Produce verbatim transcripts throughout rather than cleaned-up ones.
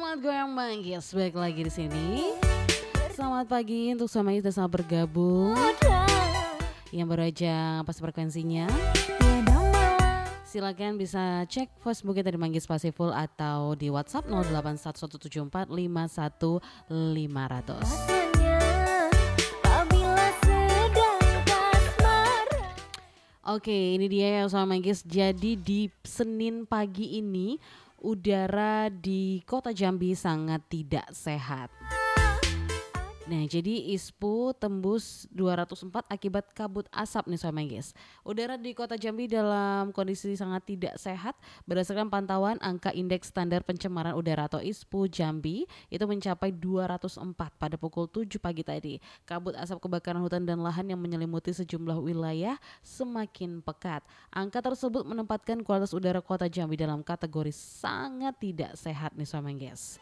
Selamat goyang manggis, balik lagi di sini. Selamat pagi untuk semuanya yang sudah bergabung. Yang baru aja pas frekuensinya, silakan bisa cek Facebooknya dari Manggis Pasiful atau di WhatsApp nol delapan satu satu tujuh empat lima satu lima nol nol. Oke, ini dia ya sama Manggis. Jadi di Senin pagi ini udara di Kota Jambi sangat tidak sehat. Nah, jadi ISPU tembus dua ratus empat akibat kabut asap nih sobat guys. Udara di Kota Jambi dalam kondisi sangat tidak sehat. Berdasarkan pantauan angka indeks standar pencemaran udara atau ISPU Jambi itu mencapai dua ratus empat pada pukul tujuh pagi tadi. Kabut asap kebakaran hutan dan lahan yang menyelimuti sejumlah wilayah semakin pekat. Angka tersebut menempatkan kualitas udara Kota Jambi dalam kategori sangat tidak sehat nih sobat guys.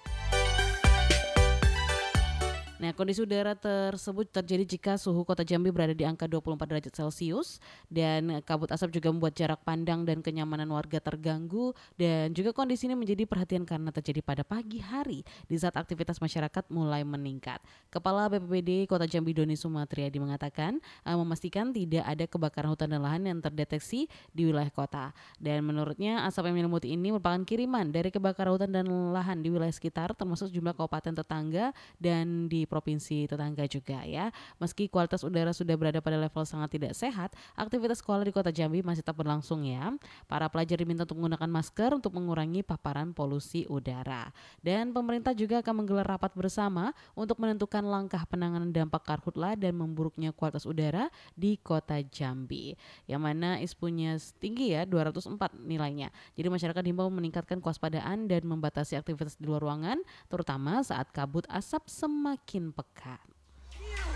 Nah, kondisi udara tersebut terjadi jika suhu Kota Jambi berada di angka dua puluh empat derajat Celcius dan kabut asap juga membuat jarak pandang dan kenyamanan warga terganggu, dan juga kondisi ini menjadi perhatian karena terjadi pada pagi hari di saat aktivitas masyarakat mulai meningkat. Kepala B P B D Kota Jambi Doni Sumatriadi mengatakan uh, memastikan tidak ada kebakaran hutan dan lahan yang terdeteksi di wilayah kota, dan menurutnya asap yang menyelimuti ini merupakan kiriman dari kebakaran hutan dan lahan di wilayah sekitar termasuk sejumlah kabupaten tetangga dan di provinsi tetangga juga ya. Meski kualitas udara sudah berada pada level sangat tidak sehat, aktivitas sekolah di Kota Jambi masih tetap berlangsung ya. Para pelajar diminta untuk menggunakan masker untuk mengurangi paparan polusi udara. Dan pemerintah juga akan menggelar rapat bersama untuk menentukan langkah penanganan dampak karhutla dan memburuknya kualitas udara di Kota Jambi. Yang mana ISPU-nya tinggi ya, dua ratus empat nilainya. Jadi masyarakat diimbau meningkatkan kewaspadaan dan membatasi aktivitas di luar ruangan, terutama saat kabut asap semakin pekat.